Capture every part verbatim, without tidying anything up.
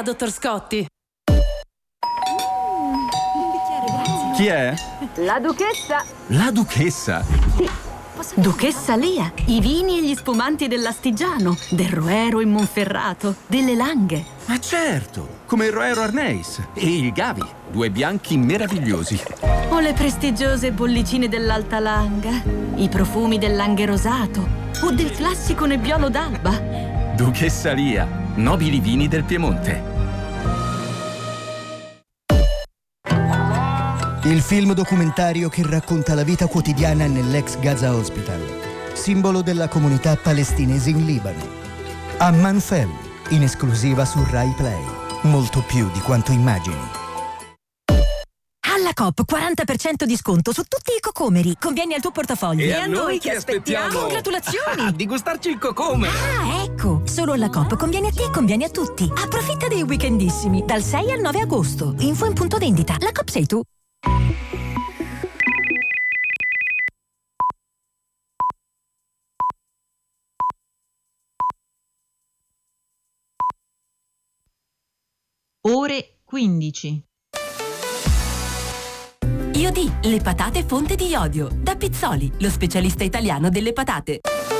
dottor Scotti. Chi è? La duchessa. La duchessa? Sì. Duchessa Lea, i vini e gli spumanti dell'Astigiano, del Roero in Monferrato, delle Langhe. Ma certo, come il Roero Arneis e il Gavi, due bianchi meravigliosi. O le prestigiose bollicine dell'Alta Langa, i profumi del Langhe Rosato o del classico Nebbiolo d'Alba. Duchessa Lea, nobili vini del Piemonte. Il film documentario che racconta la vita quotidiana nell'ex Gaza Hospital, simbolo della comunità palestinese in Libano. Amman Family, in esclusiva su Rai Play. Molto più di quanto immagini. Alla Coop quaranta per cento di sconto su tutti i cocomeri. Convieni al tuo portafoglio. E, e a noi che aspettiamo? Congratulazioni! Di gustarci il cocomero. Ah, ecco! Solo alla Coop conviene a te e conviene a tutti. Approfitta dei weekendissimi dal sei al nove agosto. Info in punto vendita. La Coop sei tu. Ore quindici. Iodì, le patate fonte di iodio. Da Pizzoli, lo specialista italiano delle patate.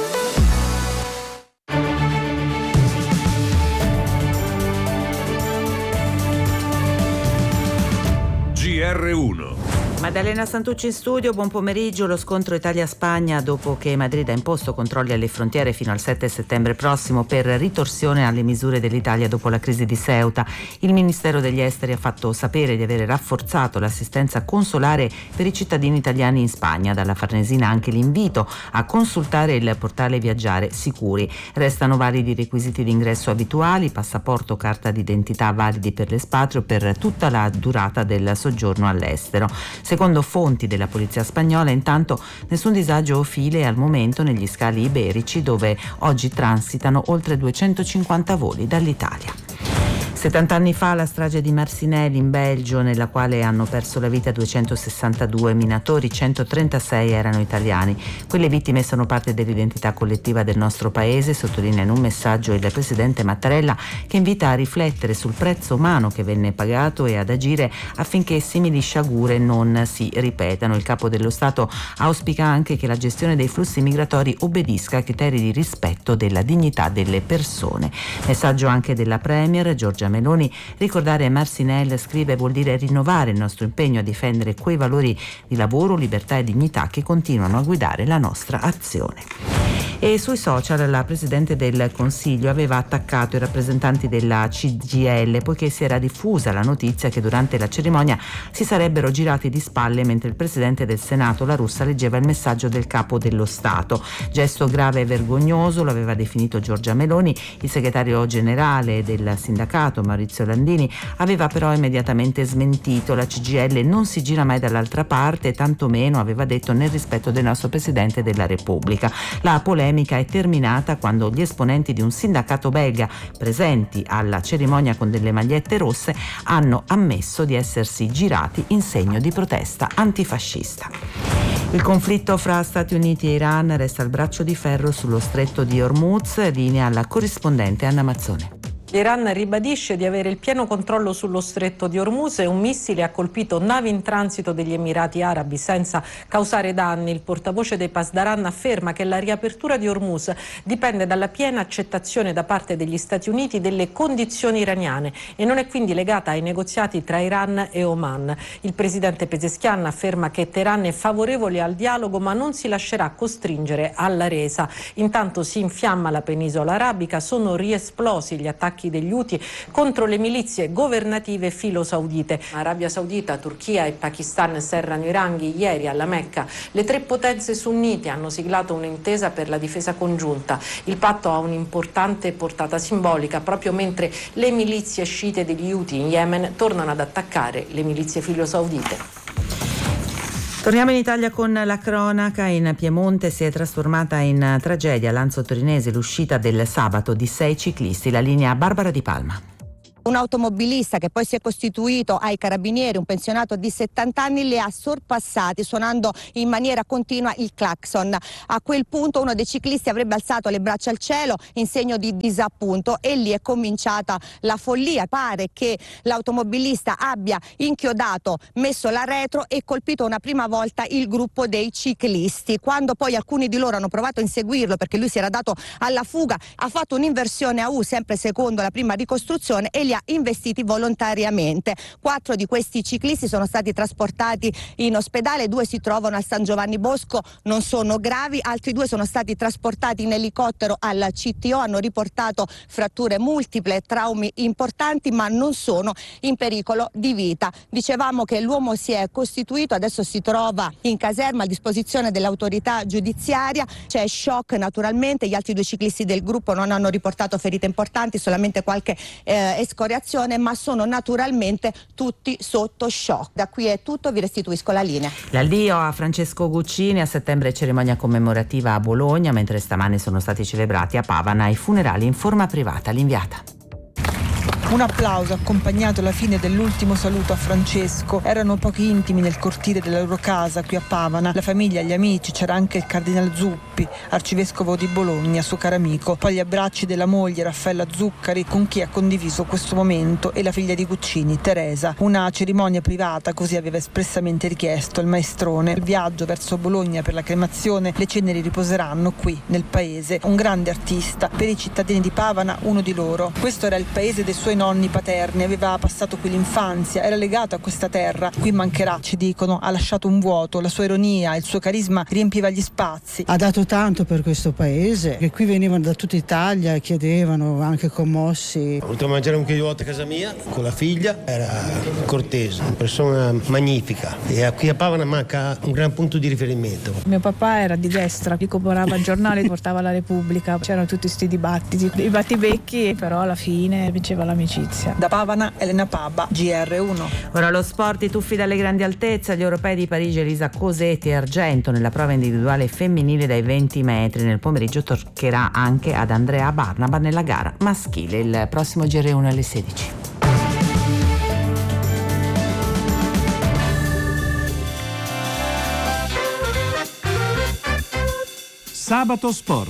G R uno. Maddalena Santucci in studio, buon pomeriggio. Lo scontro Italia-Spagna dopo che Madrid ha imposto controlli alle frontiere fino al sette settembre prossimo per ritorsione alle misure dell'Italia dopo la crisi di Ceuta. Il Ministero degli Esteri ha fatto sapere di avere rafforzato l'assistenza consolare per i cittadini italiani in Spagna. Dalla Farnesina anche l'invito a consultare il portale Viaggiare Sicuri. Restano validi i requisiti di ingresso abituali, passaporto, carta d'identità validi per l'espatrio per tutta la durata del soggiorno all'estero. Secondo fonti della polizia spagnola, intanto nessun disagio o file al momento negli scali iberici dove oggi transitano oltre duecentocinquanta voli dall'Italia. settanta anni fa la strage di Marcinelle in Belgio, nella quale hanno perso la vita duecentosessantadue minatori, centotrentasei erano italiani. Quelle vittime sono parte dell'identità collettiva del nostro paese, sottolinea in un messaggio il presidente Mattarella, che invita a riflettere sul prezzo umano che venne pagato e ad agire affinché simili sciagure non si ripetano. Il capo dello Stato auspica anche che la gestione dei flussi migratori obbedisca a criteri di rispetto della dignità delle persone. Messaggio anche della Premier Giorgia Meloni: ricordare Marcinelle, scrive, vuol dire rinnovare il nostro impegno a difendere quei valori di lavoro, libertà e dignità che continuano a guidare la nostra azione. E sui social la Presidente del Consiglio aveva attaccato i rappresentanti della C G I L poiché si era diffusa la notizia che durante la cerimonia si sarebbero girati di spalle mentre il Presidente del Senato La Russa leggeva il messaggio del Capo dello Stato. Gesto grave e vergognoso, lo aveva definito Giorgia Meloni. Il segretario generale del sindacato Maurizio Landini aveva però immediatamente smentito. La C G I L non si gira mai dall'altra parte, tantomeno, aveva detto, nel rispetto del nostro Presidente della Repubblica. La polemica è terminata quando gli esponenti di un sindacato belga presenti alla cerimonia con delle magliette rosse hanno ammesso di essersi girati in segno di protesta antifascista. Il conflitto fra Stati Uniti e Iran resta al braccio di ferro sullo stretto di Hormuz, linea alla corrispondente Anna Mazzone. L'Iran ribadisce di avere il pieno controllo sullo stretto di Hormuz e un missile ha colpito navi in transito degli Emirati Arabi senza causare danni. Il portavoce dei Pasdaran afferma che la riapertura di Hormuz dipende dalla piena accettazione da parte degli Stati Uniti delle condizioni iraniane e non è quindi legata ai negoziati tra Iran e Oman. Il presidente Pezeshkian afferma che Teheran è favorevole al dialogo ma non si lascerà costringere alla resa. Intanto si infiamma la penisola arabica, sono riesplosi gli attacchi degli Houthi contro le milizie governative filo-saudite. Arabia Saudita, Turchia e Pakistan serrano i ranghi. Ieri alla Mecca le tre potenze sunnite hanno siglato un'intesa per la difesa congiunta. Il patto ha un'importante portata simbolica proprio mentre le milizie sciite degli Houthi in Yemen tornano ad attaccare le milizie filo-saudite. Torniamo in Italia con la cronaca. In Piemonte si è trasformata in tragedia Lanzo Torinese l'uscita del sabato di sei ciclisti. La linea Barbara Di Palma. Un automobilista che poi si è costituito ai carabinieri, un pensionato di settanta anni, li ha sorpassati suonando in maniera continua il clacson. A quel punto uno dei ciclisti avrebbe alzato le braccia al cielo in segno di disappunto e lì è cominciata la follia. Pare che l'automobilista abbia inchiodato, messo la retro e colpito una prima volta il gruppo dei ciclisti. Quando poi alcuni di loro hanno provato a inseguirlo perché lui si era dato alla fuga, ha fatto un'inversione a U, sempre secondo la prima ricostruzione, e li ha investiti volontariamente. Quattro di questi ciclisti sono stati trasportati in ospedale, due si trovano al San Giovanni Bosco, non sono gravi, altri due sono stati trasportati in elicottero al C T O, hanno riportato fratture multiple, traumi importanti, ma non sono in pericolo di vita. Dicevamo che l'uomo si è costituito, adesso si trova in caserma a disposizione dell'autorità giudiziaria. C'è shock naturalmente, gli altri due ciclisti del gruppo non hanno riportato ferite importanti, solamente qualche eh, escoriazione, ma sono naturalmente tutti sotto shock. Da qui è tutto, vi restituisco la linea. L'addio a Francesco Guccini, a settembre cerimonia commemorativa a Bologna, mentre stamani sono stati celebrati a Pavana i funerali in forma privata. L'inviata. Un applauso accompagnato alla fine dell'ultimo saluto a Francesco. Erano pochi intimi nel cortile della loro casa qui a Pavana. La famiglia, gli amici, c'era anche il cardinal Zuppi, arcivescovo di Bologna, suo caro amico. Poi gli abbracci della moglie Raffaella Zuccari, con chi ha condiviso questo momento, e la figlia di Guccini, Teresa. Una cerimonia privata, così aveva espressamente richiesto il maestrone. Il viaggio verso Bologna per la cremazione, le ceneri riposeranno qui, nel paese. Un grande artista, per i cittadini di Pavana uno di loro. Questo era il paese dei suoi nonni paterni, aveva passato qui l'infanzia, era legato a questa terra. Qui mancherà, ci dicono, ha lasciato un vuoto, la sua ironia, il suo carisma riempiva gli spazi. Ha dato tanto per questo paese, che qui venivano da tutta Italia, chiedevano, anche commossi. Ho voluto mangiare un chilo di volte a casa mia con la figlia, era cortese, una persona magnifica, e qui a Pavana manca un gran punto di riferimento. Mio papà era di destra, chi comporava il giornale portava la Repubblica, c'erano tutti questi dibattiti, i battibecchi, però alla fine vinceva l'amicizia. Da Pavana, Elena Pabba, G R uno. Ora lo sport, i tuffi dalle grandi altezze. Agli europei di Parigi Elisa Cosetti argento nella prova individuale femminile dai venti metri. Nel pomeriggio toccherà anche ad Andrea Barnaba nella gara maschile. Il prossimo G R uno alle sedici. Sabato Sport.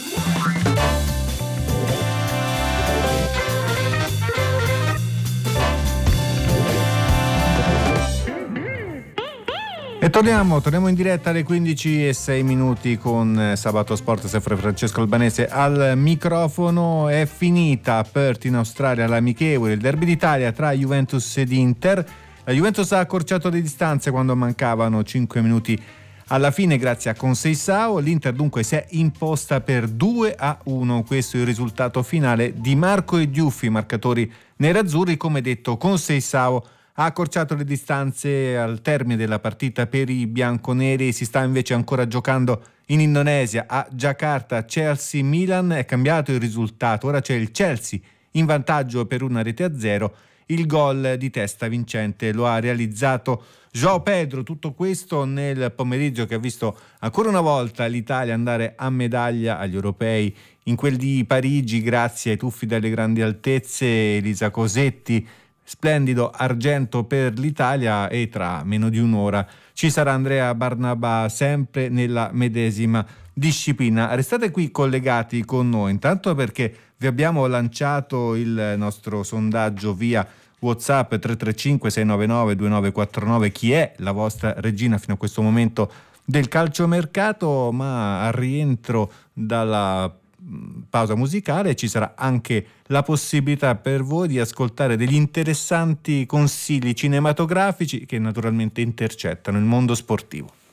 E torniamo, torniamo in diretta alle quindici e sei minuti con Sabato Sport, sempre Francesco Albanese al microfono. È finita a Perth in Australia l'amichevole, il derby d'Italia tra Juventus ed Inter. La Juventus ha accorciato le distanze quando mancavano cinque minuti alla fine grazie a Conceição. L'Inter dunque si è imposta per due a uno. Questo è il risultato finale di Marco e Diuffi, marcatori nerazzurri. Come detto, Conceição ha accorciato le distanze al termine della partita per i bianconeri. Si sta invece ancora giocando in Indonesia, a Jakarta. Chelsea-Milan, è cambiato il risultato, ora c'è il Chelsea in vantaggio per una rete a zero. Il gol di testa vincente lo ha realizzato João Pedro. Tutto questo nel pomeriggio che ha visto ancora una volta l'Italia andare a medaglia agli europei, in quel di Parigi grazie ai tuffi dalle grandi altezze. Elisa Cosetti, splendido argento per l'Italia, e tra meno di un'ora ci sarà Andrea Barnaba sempre nella medesima disciplina. Restate qui collegati con noi, intanto perché vi abbiamo lanciato il nostro sondaggio via WhatsApp tre tre cinque sei nove nove due nove quattro nove. Chi è la vostra regina fino a questo momento del calciomercato? Ma al rientro dalla pausa musicale ci sarà anche la possibilità per voi di ascoltare degli interessanti consigli cinematografici che naturalmente intercettano il mondo sportivo.